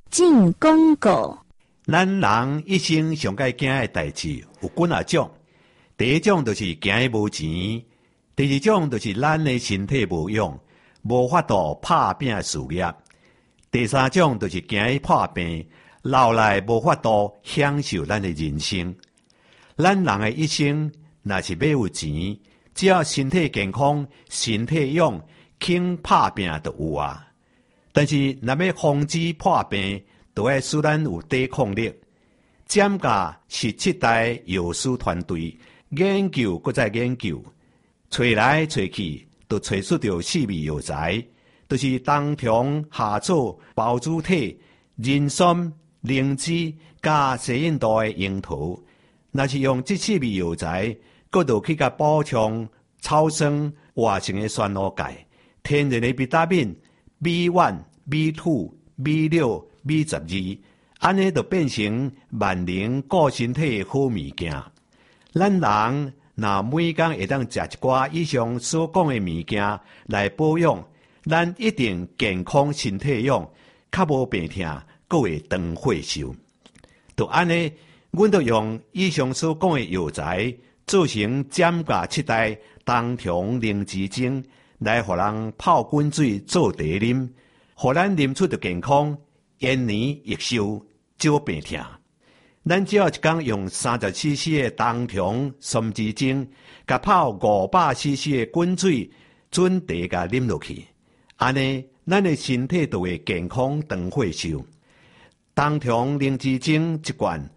进广告。 咱人一生上该惊的代志有几啊种。第一种就是惊伊无钱，第二种就是咱的身体无用，无法度拍拼事业。第三种就是惊伊破病，老来无法度享受咱的人生。咱人的一生，若是要有钱，只要身体健康、身体勇，肯拍拼就有啊。但是若要防止破病，就要使咱有抵抗力。占甲17代药师团队研究搁再研究，找来找去，就找出着4味药材，就是冬虫夏草、包子体、人参、灵芝加西印度的樱桃。若是用这4味药材，搁就去甲补充草酸活性的酸露钙、天然的维他命 B1、B2、B6、B12，安尼就变成万能顾身体的好物件。咱人若每天会当食一寡以上所讲的物件来保养，咱一定健康身体用，较无病痛，搁会长寿寿。就安尼，阮就用以上所讲的药材做成占甲7代冬虫灵芝精，来互人泡滚水做茶啉，互咱啉出的健康，延年益寿，少病痛。咱只要一天用30cc 的冬虫参枝精，甲泡500cc 的滚水准茶甲啉落去，安尼咱的身体就会健康长寿寿。冬虫灵芝精一罐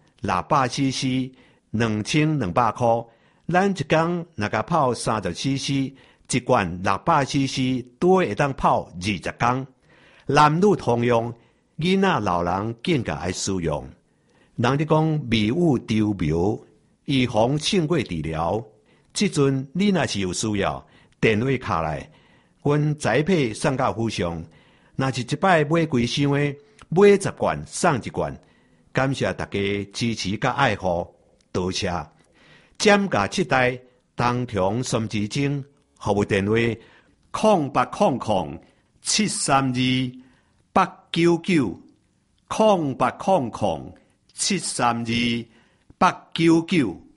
600cc，2200块。咱一天若甲泡30cc，一罐600cc，多会当泡20天。男女通用，囡仔老人更加爱使用。人哋讲迷雾丢苗，预防胜过治疗。即阵你若是有需要，电话卡来，阮宅配送到府上。若是一摆买几箱的，买10罐送1罐。感谢大家支持甲爱护，多谢。占甲7代冬虫参枝精，服务电话0800-732-899，0800-732-899。